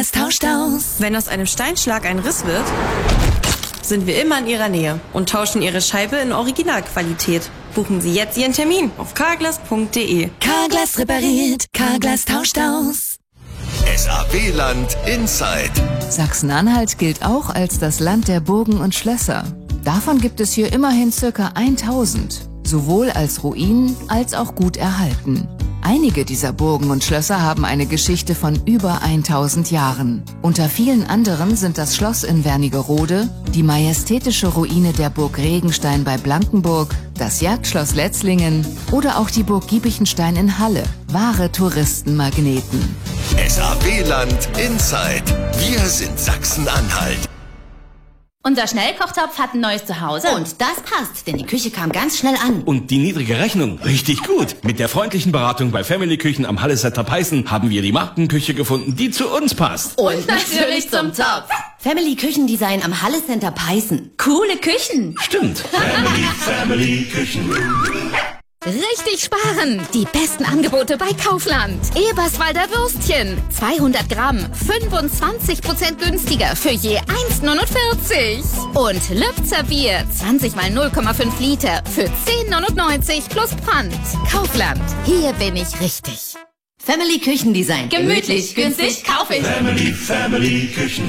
Carglass tauscht aus. Wenn aus einem Steinschlag ein Riss wird, sind wir immer in Ihrer Nähe und tauschen Ihre Scheibe in Originalqualität. Buchen Sie jetzt Ihren Termin auf carglass.de. Carglass repariert, Carglass tauscht aus. SAW-Land Inside. Sachsen-Anhalt gilt auch als das Land der Burgen und Schlösser. Davon gibt es hier immerhin ca. 1000, sowohl als Ruinen als auch gut erhalten. Einige dieser Burgen und Schlösser haben eine Geschichte von über 1000 Jahren. Unter vielen anderen sind das Schloss in Wernigerode, die majestätische Ruine der Burg Regenstein bei Blankenburg, das Jagdschloss Letzlingen oder auch die Burg Giebichenstein in Halle. Wahre Touristenmagneten. SAW-Land Inside. Wir sind Sachsen-Anhalt. Unser Schnellkochtopf hat ein neues Zuhause. Und das passt, denn die Küche kam ganz schnell an. Und die niedrige Rechnung, richtig gut. Mit der freundlichen Beratung bei Family Küchen am Halle Center Peißen haben wir die Markenküche gefunden, die zu uns passt. Und natürlich zum Topf. Family Küchendesign am Halle Center Peißen. Coole Küchen. Stimmt. Family Küchen. Richtig sparen! Die besten Angebote bei Kaufland. Eberswalder Würstchen. 200 Gramm. 25% günstiger für je 1,49. Und Lübzer Bier. 20 mal 0,5 Liter für 10,99 plus Pfand. Kaufland. Hier bin ich richtig. Family Küchendesign. Gemütlich, günstig, kauf ich. Family Küchen.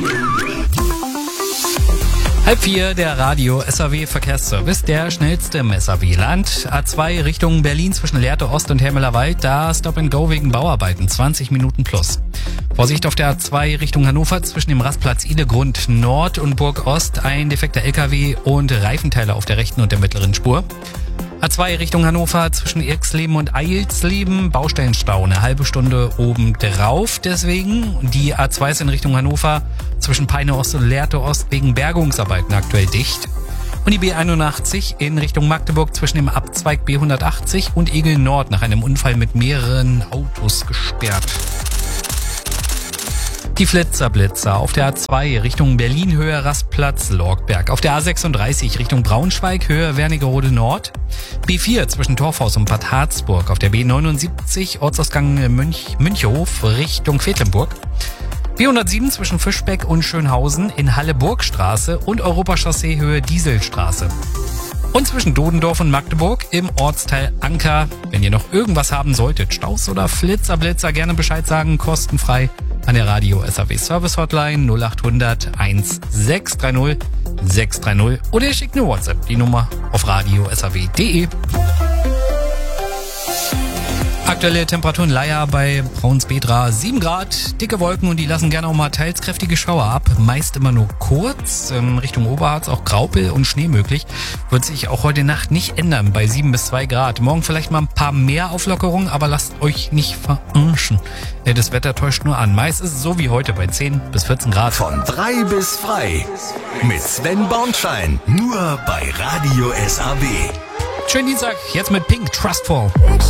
3:30, der Radio SAW-Verkehrsservice, der schnellste im SAW-Land. A2 Richtung Berlin zwischen Lehrte Ost und Hermelerwald, da Stop and Go wegen Bauarbeiten, 20 Minuten plus. Vorsicht auf der A2 Richtung Hannover zwischen dem Rastplatz Idegrund Nord und Burg Ost, ein defekter LKW und Reifenteile auf der rechten und der mittleren Spur. A2 Richtung Hannover zwischen Irxleben und Eilsleben, Baustellenstau, eine halbe Stunde obendrauf deswegen. Die A2 ist in Richtung Hannover zwischen Peine Ost und Lehrte Ost wegen Bergungsarbeiten aktuell dicht. Und die B81 in Richtung Magdeburg zwischen dem Abzweig B180 und Egel Nord nach einem Unfall mit mehreren Autos gesperrt. Die Flitzer auf der A2 Richtung Berlin Höhe Rastplatz Lorgberg. Auf der A36 Richtung Braunschweig Höhe Wernigerode Nord. B4 zwischen Torfhaus und Bad Harzburg. Auf der B79 Ortsausgang Münchehof Richtung Quedlinburg. B107 zwischen Fischbeck und Schönhausen in Halle-Burgstraße und Europachaussee Höhe Dieselstraße. Und zwischen Dodendorf und Magdeburg im Ortsteil Anker. Wenn ihr noch irgendwas haben solltet, Staus oder Blitzer, gerne Bescheid sagen, kostenfrei an der Radio SAW Service Hotline 0800 1630 630 oder ihr schickt eine WhatsApp, die Nummer auf radio-saw.de. Aktuelle Temperaturen Leier bei Braunsbedra 7 Grad, dicke Wolken und die lassen gerne auch mal teils kräftige Schauer ab. Meist immer nur kurz, Richtung Oberharz auch Graupel und Schnee möglich. Wird sich auch heute Nacht nicht ändern bei 7 bis 2 Grad. Morgen vielleicht mal ein paar mehr Auflockerungen, aber lasst euch nicht verarschen. Das Wetter täuscht nur an. Meist ist es so wie heute bei 10 bis 14 Grad. Von 3 bis frei. Mit Sven Bornschein. Nur bei Radio SAW. Schönen Dienstag, jetzt mit Pink, Trustful.